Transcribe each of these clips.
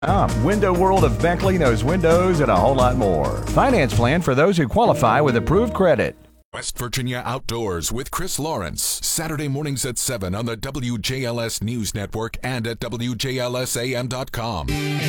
Window World of Beckley knows windows and a whole lot more. Finance plan for those who qualify with approved credit. West Virginia Outdoors with Chris Lawrence. Saturday mornings at 7 on the WJLS News Network and at WJLSAM.com.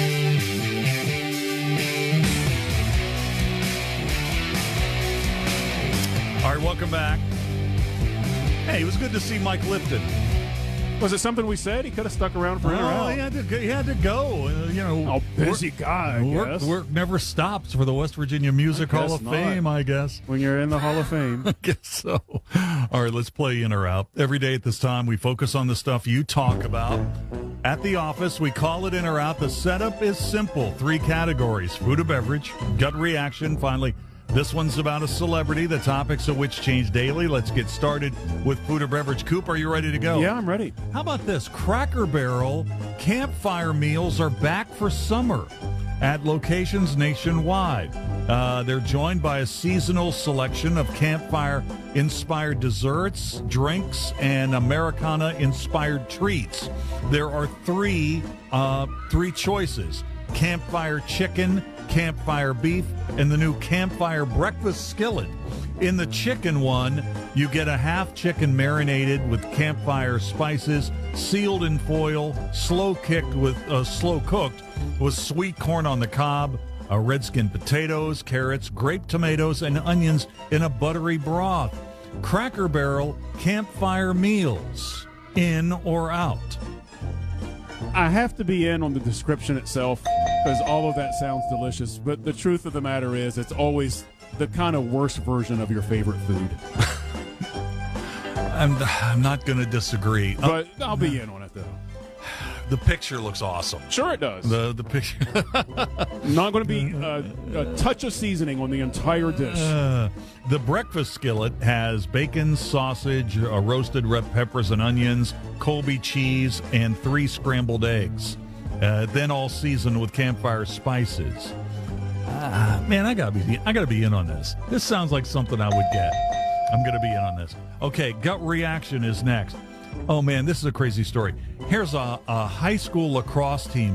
All right, welcome back. Hey, it was good to see Mike Lipton. Was it something we said? He could have stuck around for an hour. He had to go. Busy guy, I guess. Work never stops for the West Virginia Music Hall of Fame, I guess. When you're in the Hall of Fame. I guess so. All right, let's play in or out. Every day at this time, we focus on the stuff you talk about. At the office, we call it in or out. The setup is simple. 3 categories: food or beverage, gut reaction, finally. This one's about a celebrity, the topics of which change daily. Let's get started with food or beverage. Coop, are you ready to go? Yeah, I'm ready. How about this? Cracker Barrel campfire meals are back for summer at locations nationwide. They're joined by a seasonal selection of campfire-inspired desserts, drinks, and Americana-inspired treats. There are three choices: campfire chicken, campfire beef, and the new campfire breakfast skillet. In the chicken one, you get a half chicken marinated with campfire spices, sealed in foil, slow cooked with sweet corn on the cob, red skin potatoes, carrots, grape tomatoes, and onions in a buttery broth. Cracker Barrel campfire meals, in or out? I have to be in on the description itself because all of that sounds delicious. But the truth of the matter is, it's always the kind of worst version of your favorite food. I'm not going to disagree. But I'll be in on it, though. The picture looks awesome. Sure it does. The picture. Not going to be a touch of seasoning on the entire dish. The breakfast skillet has bacon, sausage, roasted red peppers and onions, Colby cheese, and 3 scrambled eggs. Then all seasoned with campfire spices. Man, I gotta be in on this. This sounds like something I would get. I'm gonna be in on this. Okay, gut reaction is next. Oh man, this is a crazy story. Here's a high school lacrosse team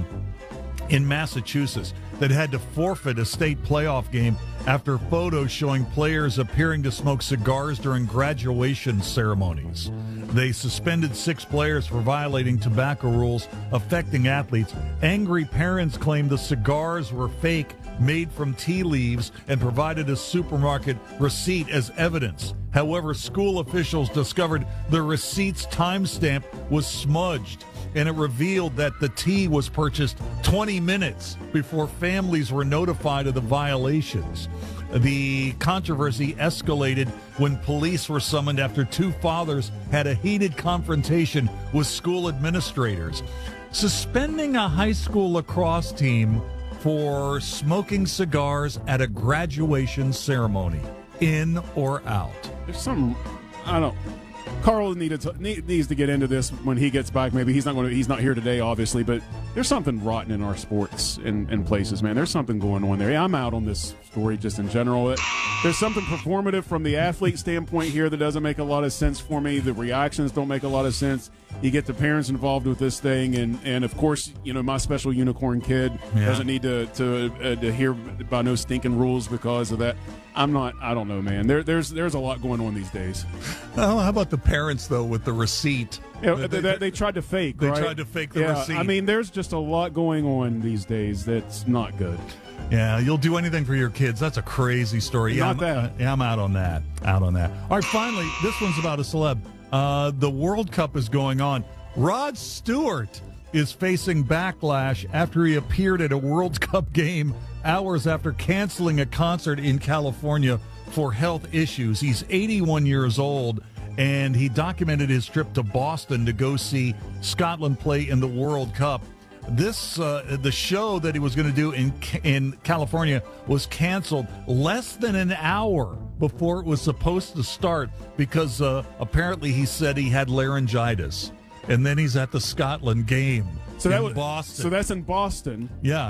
in Massachusetts that had to forfeit a state playoff game after photos showing players appearing to smoke cigars during graduation ceremonies. They suspended 6 players for violating tobacco rules affecting athletes. Angry parents claimed the cigars were fake, made from tea leaves, and provided a supermarket receipt as evidence. However, school officials discovered the receipt's timestamp was smudged, and it revealed that the tea was purchased 20 minutes before families were notified of the violations. The controversy escalated when police were summoned after 2 fathers had a heated confrontation with school administrators. Suspending a high school lacrosse team for smoking cigars at a graduation ceremony, in or out? There's some, I don't. Carl needs to get into this when he gets back. Maybe he's not here today, obviously, but there's something rotten in our sports in places, man. There's something going on there. Yeah, I'm out on this story just in general. There's something performative from the athlete standpoint here that doesn't make a lot of sense for me. The reactions don't make a lot of sense. You get the parents involved with this thing, and of course, my special unicorn kid doesn't need to adhere by no stinking rules because of that. I don't know, man. There's a lot going on these days. Well, how about the parents, though, with the receipt? Yeah, they tried to fake, They right? tried to fake the receipt. I mean, there's just a lot going on these days that's not good. Yeah, you'll do anything for your kids. That's a crazy story. Yeah, I'm out on that. All right, finally, this one's about a celeb. The World Cup is going on. Rod Stewart is facing backlash after he appeared at a World Cup game hours after canceling a concert in California for health issues. He's 81 years old, and he documented his trip to Boston to go see Scotland play in the World Cup. The show that he was going to do in California was canceled less than an hour before it was supposed to start because apparently he said he had laryngitis. And then he's at the Scotland game in Boston. So that's in Boston. Yeah,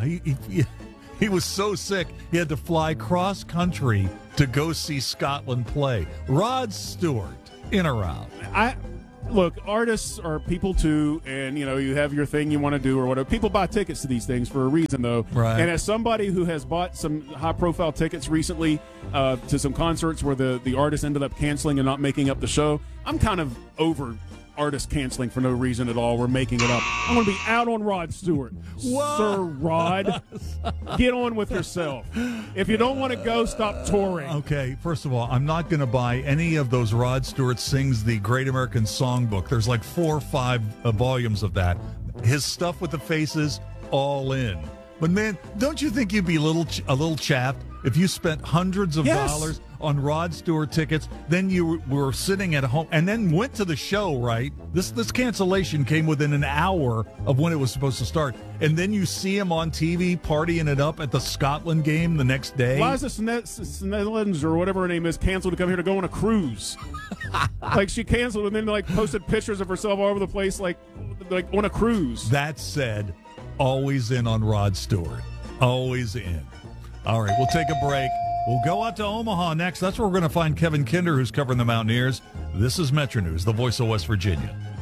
he was so sick he had to fly cross country to go see Scotland play. Rod Stewart, in or out? look, artists are people too, and you have your thing you want to do or whatever. People buy tickets to these things for a reason, though. Right. And as somebody who has bought some high-profile tickets recently to some concerts where the artist ended up canceling and not making up the show, I'm kind of over artists canceling for no reason at all. We're making it up. I'm going to be out on Rod Stewart. What? Sir Rod, get on with yourself. If you don't want to go, stop touring. Okay, first of all, I'm not going to buy any of those Rod Stewart Sings the Great American Songbook. There's like 4 or 5 volumes of that. His stuff with the faces, all in. But man, don't you think you'd be a little chapped if you spent hundreds of dollars on Rod Stewart tickets, then you were sitting at home and then went to the show, right? This cancellation came within an hour of when it was supposed to start. And then you see him on TV partying it up at the Scotland game the next day. Liza Snedlins, or whatever her name is, canceled to come here to go on a cruise. Like, she canceled and then posted pictures of herself all over the place like on a cruise. That said, always in on Rod Stewart. Always in. All right, we'll take a break. We'll go out to Omaha next. That's where we're going to find Kevin Kinder, who's covering the Mountaineers. This is Metro News, the voice of West Virginia.